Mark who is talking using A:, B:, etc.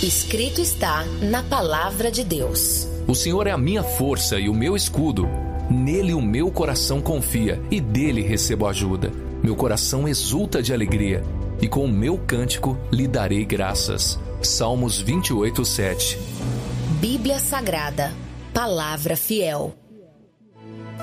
A: Escrito está na Palavra de Deus.
B: O Senhor é a minha força e o meu escudo. Nele o meu coração confia e dele recebo ajuda. Meu coração exulta de alegria e com o meu cântico lhe darei graças. Salmos 28:7.
A: Bíblia Sagrada, Palavra fiel.